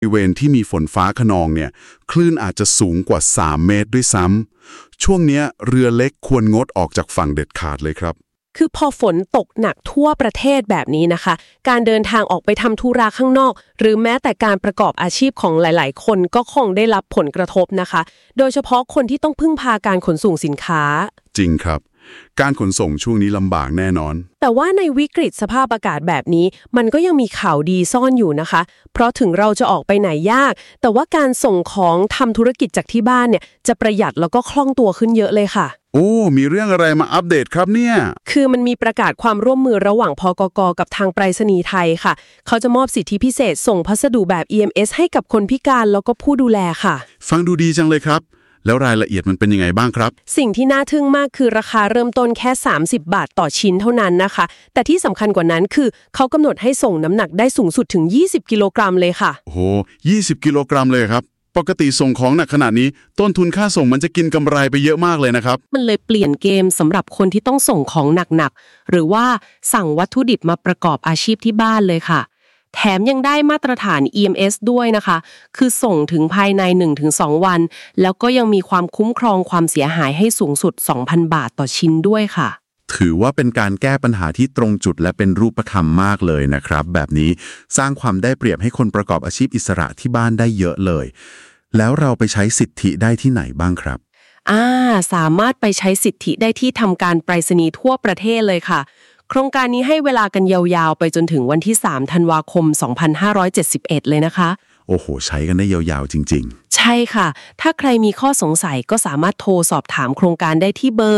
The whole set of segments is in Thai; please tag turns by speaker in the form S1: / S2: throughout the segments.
S1: บริเวณที่มีฝนฟ้าคะนองเนี่ยคลื่นอาจจะสูงกว่า3 เมตรด้วยซ้ำช่วงเนี้ยเรือเล็กควรงดออกจากฝั่งเด็ดขาดเลยครับ
S2: คือพอฝนตกหนักทั่วประเทศแบบนี้นะคะการเดินทางออกไปทำธุระข้างนอกหรือแม้แต่การประกอบอาชีพของหลายๆคนก็คงได้รับผลกระทบนะคะโดยเฉพาะคนที่ต้องพึ่งพาการขนส่งสินค้า
S1: จริงครับการขนส่งช่วงนี้ลำบากแน่นอน
S2: แต่ว่าในวิกฤตสภาพอากาศแบบนี้มันก็ยังมีข่าวดีซ่อนอยู่นะคะเพราะถึงเราจะออกไปไหนยากแต่ว่าการส่งของทำธุรกิจจากที่บ้านเนี่ยจะประหยัดแล้วก็คล่องตัวขึ้นเยอะเลยค่ะ
S1: โอ้มีเรื่องอะไรมาอัปเดตครับเนี่ย
S2: คือมันมีประกาศความร่วมมือระหว่างพกก.กับทางไปรษณีย์ไทยค่ะเขาจะมอบสิทธิพิเศษส่งพัสดุแบบ EMS ให้กับคนพิการแล้วก็ผู้ดูแลค่ะ
S1: ฟังดูดีจังเลยครับแล้วรายละเอียดมันเป็นยังไงบ้างครับ
S2: สิ่งที่น่าทึ่งมากคือราคาเริ่มต้นแค่30 บาทต่อชิ้นเท่านั้นนะคะแต่ที่สำคัญกว่านั้นคือเขากำหนดให้ส่งน้ำหนักได้สูงสุดถึง20 กิโลกรัมเลยค่ะ
S1: โอ้โห20 กิโลกรัมเลยครับปกติส่งของหนักขนาดนี้ต้นทุนค่าส่งมันจะกินกำไรไปเยอะมากเลยนะครับ
S2: มันเลยเปลี่ยนเกมสำหรับคนที่ต้องส่งของหนักๆหรือว่าสั่งวัตถุดิบมาประกอบอาชีพที่บ้านเลยค่ะแถมยังได้มาตรฐาน EMS ด้วยนะคะคือส่งถึงภายใน 1-2 วันแล้วก็ยังมีความคุ้มครองความเสียหายให้สูงสุด 2,000 บาทต่อชิ้นด้วยค่ะ
S1: ถือว่าเป็นการแก้ปัญหาที่ตรงจุดและเป็นรูปธรรมมากเลยนะครับแบบนี้สร้างความได้เปรียบให้คนประกอบอาชีพอิสระที่บ้านได้เยอะเลยแล้วเราไปใช้สิทธิได้ที่ไหนบ้างครับ
S2: สามารถไปใช้สิทธิได้ที่ทำการไปรษณีย์ทั่วประเทศเลยค่ะโครงการนี้ให้เวลากันยาวๆไปจนถึงวันที่3 ธันวาคม 2571เลยนะคะ
S1: โอ้โหใช้กันได้ยาวๆจริง
S2: ๆใช่ค่ะถ้าใครมีข้อสงสัยก็สามารถโทรสอบถามโครงการได้ที่เบอร์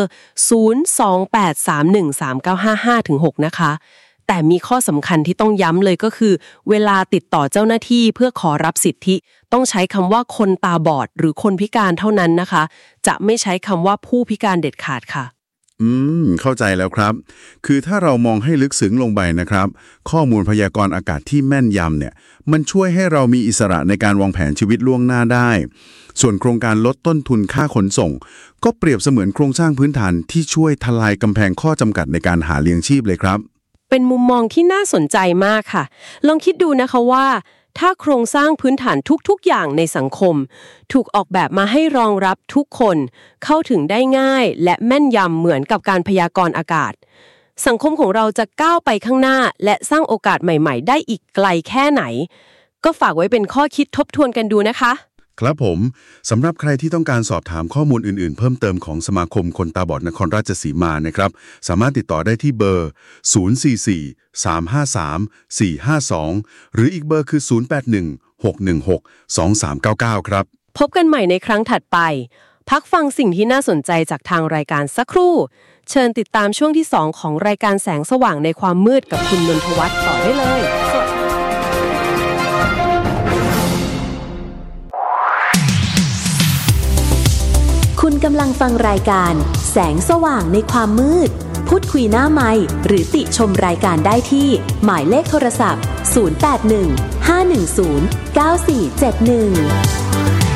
S2: 028313955-6 นะคะแต่มีข้อสำคัญที่ต้องย้ำเลยก็คือเวลาติดต่อเจ้าหน้าที่เพื่อขอรับสิทธิต้องใช้คำว่าคนตาบอดหรือคนพิการเท่านั้นนะคะจะไม่ใช้คำว่าผู้พิการเด็ดขาดค่ะ
S1: เข้าใจแล้วครับคือถ้าเรามองให้ลึกซึ้งลงไปนะครับข้อมูลพยากรณ์อากาศที่แม่นยำเนี่ยมันช่วยให้เรามีอิสระในการวางแผนชีวิตล่วงหน้าได้ส่วนโครงการลดต้นทุนค่าขนส่งก็เปรียบเสมือนโครงสร้างพื้นฐานที่ช่วยทลายกำแพงข้อจำกัดในการหาเลี้ยงชีพเลยครับ
S2: เป็นมุมมองที่น่าสนใจมากค่ะลองคิดดูนะคะว่าถ้าโครงสร้างพื้นฐานทุกๆอย่างในสังคมถูกออกแบบมาให้รองรับทุกคนเข้าถึงได้ง่ายและแม่นยำเหมือนกับการพยากรณ์อากาศสังคมของเราจะก้าวไปข้างหน้าและสร้างโอกาสใหม่ๆได้อีกไกลแค่ไหนก็ฝากไว้เป็นข้อคิดทบทวนกันดูนะคะ
S1: ครับผมสำหรับใครที่ต้องการสอบถามข้อมูลอื่นๆเพิ่มเติมของสมาคมคนตาบอดนครราชสีมานะครับสามารถติดต่อได้ที่เบอร์044-353-452หรืออีกเบอร์คือ081-616-2399ครับ
S2: พบกันใหม่ในครั้งถัดไปพักฟังสิ่งที่น่าสนใจจากทางรายการสักครู่เชิญติดตามช่วงที่2ของรายการแสงสว่างในความมืดกับคุณนนทวัฒน์ต่อได้เลย
S3: คุณกำลังฟังรายการแสงสว่างในความมืดพูดคุยหน้าไมค์หรือติชมรายการได้ที่หมายเลขโทรศัพท์081-510-9471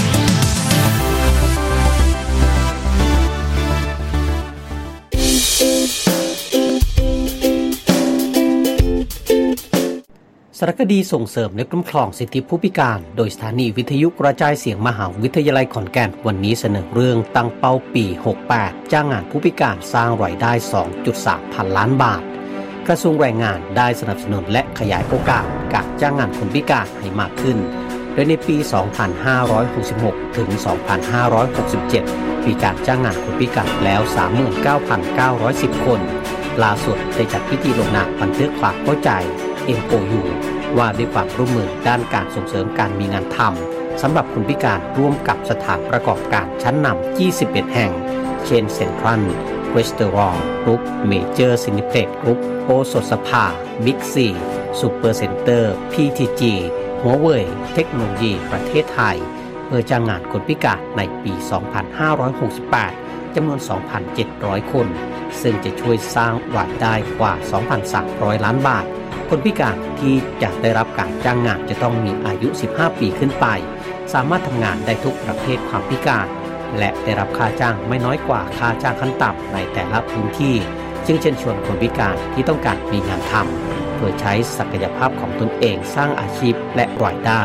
S4: สารคดีส่งเสริมและคุ้มครองสิทธิผู้พิการโดยสถานีวิทยุกระจายเสียงมหาวิทยาลัยขอนแก่นวันนี้เสนอเรื่องตั้งเป้าปี 68 จ้างงานผู้พิการสร้างรายได้ 2.3 พันล้านบาทกระทรวงแรงงานได้สนับสนุนและขยายโอกาสการจ้างงานคนพิการให้มากขึ้นโดยในปี 2566 ถึง 2567 มีการจ้างงานคนพิการแล้ว 39,910 คนล่าสุดได้จัดพิธีลงนามบันทึกความเข้าใจMOU ว่าด้วยความร่วมมือด้านการส่งเสริมการมีงานทำสำหรับคนพิการร่วมกับสถานประกอบการชั้นนำ21แห่งเช่นเซ็นทรัลเวสเตอรองกรุ๊ปเมเจอร์ซินิเพล็กซ์กรุ๊ปโอสถสภาบิ๊กซีซูเปอร์เซ็นเตอร์ PTG หัวเว่ยเทคโนโลยีประเทศไทยเพื่อจ้างงานคนพิการในปี 2568 จำนวน 2,700 คนซึ่งจะช่วยสร้างรายได้กว่า 2,300 ล้านบาทคนพิการที่จะได้รับการจ้างงานจะต้องมีอายุ 15 ปีขึ้นไปสามารถทำงานได้ทุกประเภทความพิการและได้รับค่าจ้างไม่น้อยกว่าค่าจ้างขั้นต่ำในแต่ละพื้นที่จึงเชิญชวนคนพิการที่ต้องการมีงานทำเพื่อใช้ศักยภาพของตนเองสร้างอาชีพและรายได้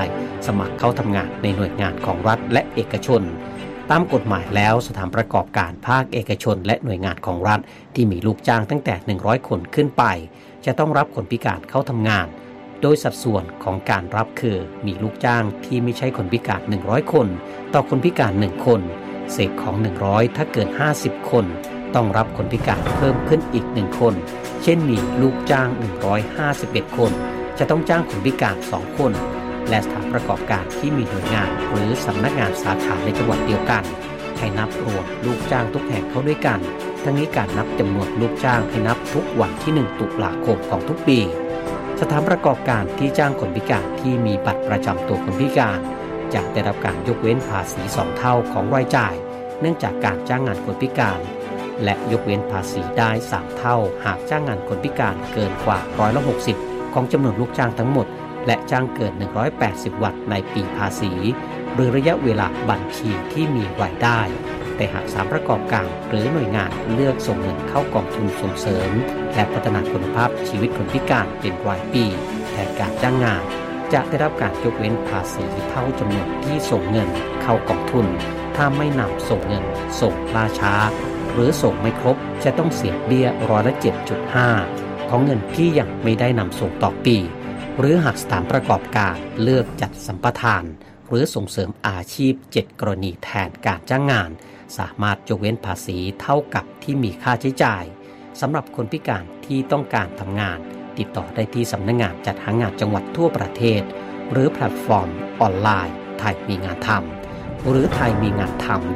S4: สมัครเข้าทำงานในหน่วยงานของรัฐและเอกชนตามกฎหมายแล้วสถานประกอบการภาคเอกชนและหน่วยงานของรัฐที่มีลูกจ้างตั้งแต่100คนขึ้นไปจะต้องรับคนพิการเข้าทำงานโดยสัดส่วนของการรับคือมีลูกจ้างที่ไม่ใช่คนพิการ100คนต่อคนพิการ1คนเศษของ100ถ้าเกิน50คนต้องรับคนพิการเพิ่มขึ้นอีก1คนเช่นมีลูกจ้าง151คนจะต้องจ้างคนพิการ2คนและสถานประกอบการที่มีหน่วยงานหรือสำนักงานสาขาในจังหวัดเดียวกันให้นับรวมลูกจ้างทุกแห่งเข้าด้วยกันทั้งนี้การนับจำนวนลูกจ้างให้นับทุกวันที่1ตุลาคมของทุกปีสถานประกอบการที่จ้างคนพิการที่มีบัตรประจำตัวคนพิการจะได้รับการยกเว้นภาษี2เท่าของรายจ่ายเนื่องจากการจ้างงานคนพิการและยกเว้นภาษีได้3เท่าหากจ้างงานคนพิการเกินกว่า160ของจำนวนลูกจ้างทั้งหมดและจ้างเกิน180วันในปีภาษีหรือระยะเวลาบัญชีที่มีรายได้แต่หากสถานประกอบการหรือหน่วยงานเลือกส่งเงินเข้ากองทุนส่งเสริมและพัฒนาคุณภาพชีวิตคนพิการเป็นรายปีแทนการจ้างงานจะได้รับการยกเว้นภาษีเท่าจำนวนที่ส่งเงินเข้ากองทุนถ้าไม่นำส่งเงินส่งล่าช้าหรือส่งไม่ครบจะต้องเสียเบี้ย7.5% ของเงินที่ยังไม่ได้นำส่งต่อปีหรือหากสถานประกอบการเลือกจัดสัมปทานหรือส่งเสริมอาชีพ7กรณีแทนการจ้างงานสามารถยกเว้นภาษีเท่ากับที่มีค่าใช้จ่ายสำหรับคนพิการที่ต้องการทำงานติดต่อได้ที่สำนักงานจัดหางานจังหวัดทั่วประเทศหรือแพลตฟอร์มออนไลน์ไทยมีงานทำหรือไทยมีงานทำ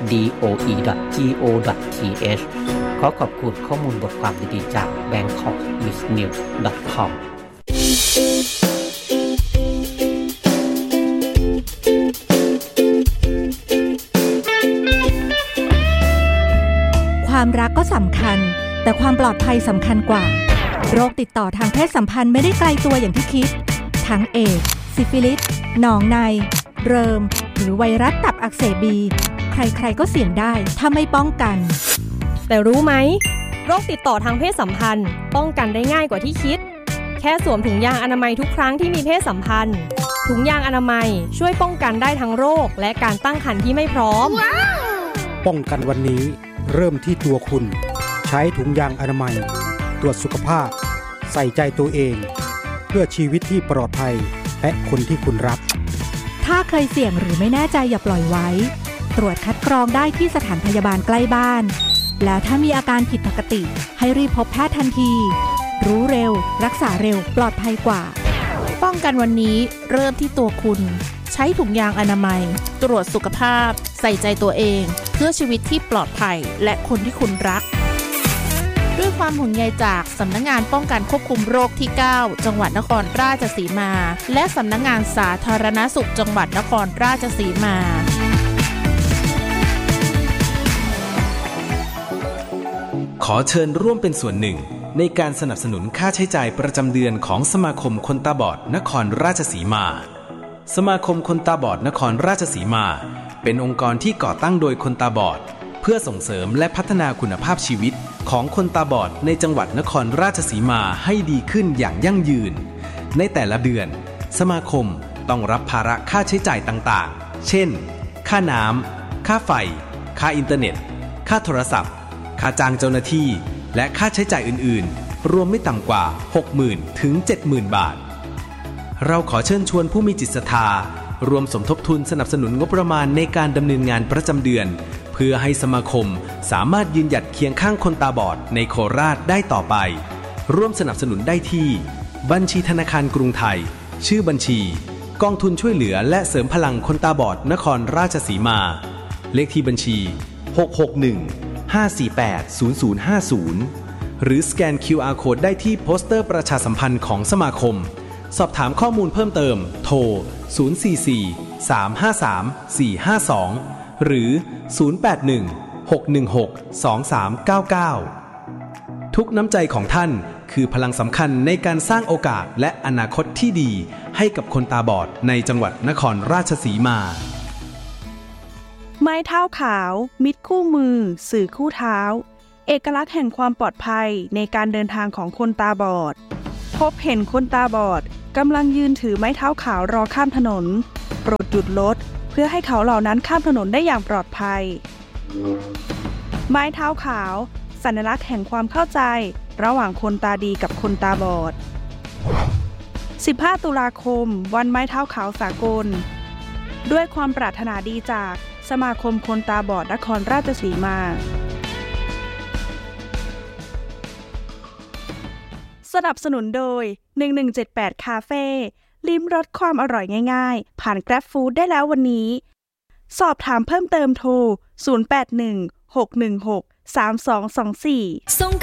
S4: doe.go.th ขอขอบคุณข้อมูลบทความดีๆจาก bangkokbusinessnews.com
S5: ความรักก็สำคัญแต่ความปลอดภัยสำคัญกว่าโรคติดต่อทางเพศสัมพันธ์ไม่ได้ไกลตัวอย่างที่คิดทั้งเอดส์ซิฟิลิสหนองในเริมหรือไวรัสตับอักเสบบีใครๆก็เสี่ยงได้ถ้าไม่ป้องกัน
S6: แต่รู้ไหมโรคติดต่อทางเพศสัมพันธ์ป้องกันได้ง่ายกว่าที่คิดแค่สวมถุงยางอนามัยทุกครั้งที่มีเพศสัมพันธ์ถุงยางอนามัยช่วยป้องกันได้ทั้งโรคและการตั้งครรภ์ที่ไม่พร้อม
S7: ป้องกันวันนี้เริ่มที่ตัวคุณใช้ถุงยางอนามัยตรวจสุขภาพใส่ใจตัวเองเพื่อชีวิตที่ปลอดภัยและคนที่คุณรัก
S5: ถ้าเคยเสี่ยงหรือไม่แน่ใจอย่าปล่อยไว้ตรวจคัดกรองได้ที่สถานพยาบาลใกล้บ้านแล้วถ้ามีอาการผิดปกติให้รีบพบแพทย์ทันทีรู้เร็วรักษาเร็วปลอดภัยกว่า
S8: ป้องกันวันนี้เริ่มที่ตัวคุณใช้ถุงยางอนามัยตรวจสุขภาพใส่ใจตัวเองเพื่อชีวิตที่ปลอดภัยและคนที่คุณรักด้วยความห่วงใยจากสำนักงานป้องกันควบคุมโรคที่9จังหวัดนครราชสีมาและสำนักงานสาธารณสุขจังหวัดนครราชสีมา
S9: ขอเชิญร่วมเป็นส่วนหนึ่งในการสนับสนุนค่าใช้จ่ายประจำเดือนของสมาคมคนตาบอดนครราชสีมาสมาคมคนตาบอดนครราชสีมาเป็นองค์กรที่ก่อตั้งโดยคนตาบอดเพื่อส่งเสริมและพัฒนาคุณภาพชีวิตของคนตาบอดในจังหวัดนครราชสีมาให้ดีขึ้นอย่างยั่งยืนในแต่ละเดือนสมาคมต้องรับภาระค่าใช้จ่ายต่างๆเช่นค่าน้ำค่าไฟค่าอินเทอร์เน็ตค่าโทรศัพท์ค่าจ้างเจ้าหน้าที่และค่าใช้จ่ายอื่นๆรวมไม่ต่ำกว่า 60,000 ถึง 70,000 บาทเราขอเชิญชวนผู้มีจิตศรัทธารวมสมทบทุนสนับสนุนงบประมาณในการดำเนินงานประจำเดือนเพื่อให้สมาคมสามารถยืนหยัดเคียงข้างคนตาบอดในโคราชได้ต่อไปร่วมสนับสนุนได้ที่บัญชีธนาคารกรุงไทยชื่อบัญชีกองทุนช่วยเหลือและเสริมพลังคนตาบอดนครราชสีมาเลขที่บัญชี661-548-0050หรือสแกน QR Code ได้ที่โปสเตอร์ประชาสัมพันธ์ของสมาคมสอบถามข้อมูลเพิ่มเติมโทร044-353-452หรือ081-616-2399ทุกน้ำใจของท่านคือพลังสำคัญในการสร้างโอกาสและอนาคตที่ดีให้กับคนตาบอดในจังหวัดนครราชสีมา
S10: ไม้เท้าขาวมิตรคู่มือสื่อคู่เท้าเอกลักษณ์แห่งความปลอดภัยในการเดินทางของคนตาบอดพบเห็นคนตาบอดกำลังยืนถือไม้เท้าขาวรอข้ามถนนโปรดหยุดรถเพื่อให้เขาเหล่านั้นข้ามถนนได้อย่างปลอดภัยไม้เท้าขาวสัญลักษณ์แห่งความเข้าใจระหว่างคนตาดีกับคนตาบอด15 ตุลาคมวันไม้เท้าขาวสากลด้วยความปรารถนาดีจากสมาคมคนตาบอดนครราชสีมาสนับสนุนโดย1178คาเฟ่ลิ้มรสความอร่อยง่ายๆผ่าน Grab Food ได้แล้ววันนี้สอบถามเพิ่มเติมโทร0816163224